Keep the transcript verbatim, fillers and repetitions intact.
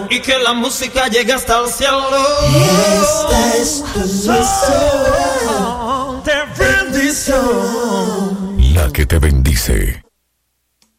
Y que la música llegue hasta el cielo. Esta es tu misión de bendición. La que te bendice.